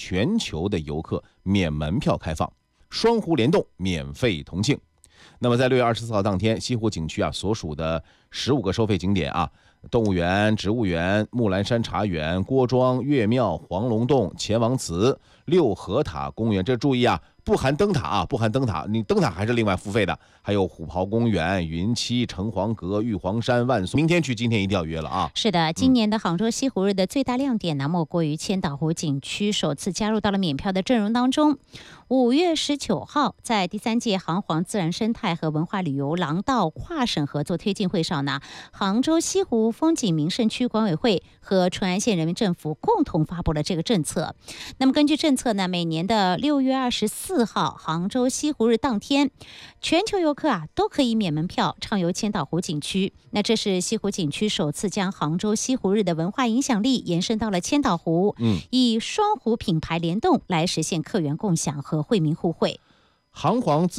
全球的游客免门票开放，双湖联动免费同庆。那么在6月24号当天，西湖景区所属的15个收费景点动物园、植物园、木兰山茶园、郭庄、岳庙、黄龙洞、钱王祠、六合塔公园，这注意不含灯塔不含灯塔，你灯塔还是另外付费的。还有虎跑公园、云栖、城隍阁、玉皇山、万松，明天去，今天一定要约了是的，今年的杭州西湖日的最大亮点呢，莫过于千岛湖景区首次加入到了免票的阵容当中。5月19号，在第3届杭黄自然生态和文化旅游廊道跨省合作推进会上呢，杭州西湖风景名胜区管委会和淳安县人民政府共同发布了这个政策。那么根据政策呢，每年的6月24号杭州西湖日当天，全球游客都可以免门票畅游千岛湖景区。那这是西湖景区首次将杭州西湖日的文化影响力延伸到了千岛湖，以双湖品牌联动来实现客源共享和惠民互惠。 杭黄